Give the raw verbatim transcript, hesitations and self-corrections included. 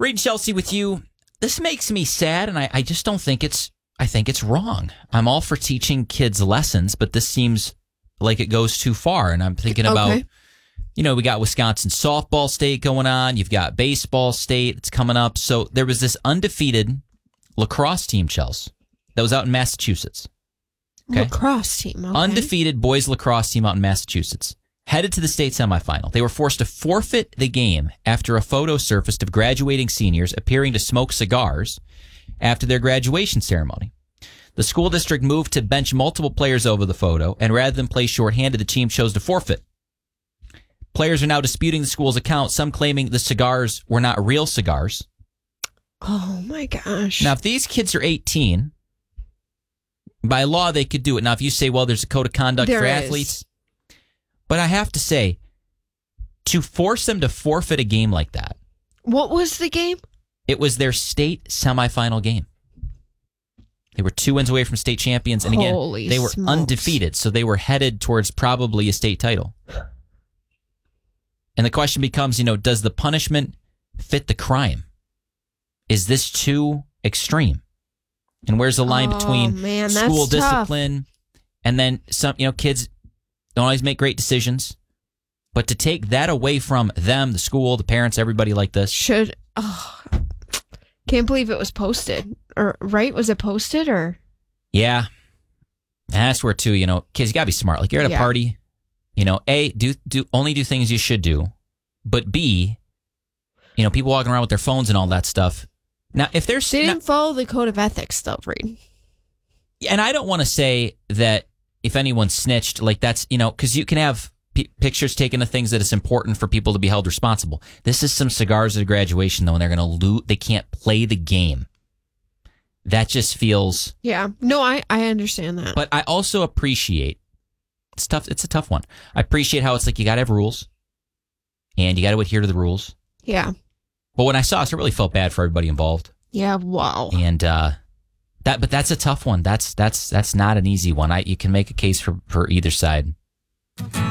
Reed and Chelsea with you. This makes me sad, and I, I just don't think it's, I think it's wrong. I'm all for teaching kids lessons, but this seems like it goes too far. And I'm thinking about, Okay. you know, we got Wisconsin softball state going on. You've got baseball state that's coming up. So there was this undefeated lacrosse team, Chelsea, that was out in Massachusetts. Okay. Lacrosse team. Okay. Undefeated boys lacrosse team out in Massachusetts. Headed to the state semifinal. They were forced to forfeit the game after a photo surfaced of graduating seniors appearing to smoke cigars after their graduation ceremony. The school district moved to bench multiple players over the photo, and rather than play shorthanded, the team chose to forfeit. Players are now disputing the school's account, some claiming the cigars were not real cigars. Oh, my gosh. Now, if these kids are eighteen, by law, they could do it. Now, if you say, well, there's a code of conduct There for is. athletes. But I have to say, to force them to forfeit a game like that. What was the game? It was their state semifinal game. They were two wins away from state champions. And again, Holy they were smokes. undefeated. So they were headed towards probably a state title. And the question becomes, you know, does the punishment fit the crime? Is this too extreme? And where's the line Oh, between man, that's school tough. discipline and then some, you know, kids don't always make great decisions. But to take that away from them, the school, the parents, everybody like this. Should. Oh, can't believe it was posted. Or, right? Was it posted or? Yeah. And that's where, too, you know, kids, you got to be smart. Like, you're at a Yeah. party, you know, A, do do only do things you should do. But B, you know, people walking around with their phones and all that stuff. Now, if there's. They now- didn't follow the code of ethics, though, Reed. And I don't want to say that if anyone snitched, like that's, you know, because you can have p- pictures taken of things that it's important for people to be held responsible. This is some cigars at a graduation, though, and they're going to lose. They can't play the game. That just feels. Yeah. No, I, I understand that. But I also appreciate, it's tough. It's a tough one. I appreciate how it's like you got to have rules and you got to adhere to the rules. Yeah. But when I saw this, I really felt bad for everybody involved. Yeah. Wow. And, uh, That, but that's a tough one. That's that's that's not an easy one. I you can make a case for, for either side.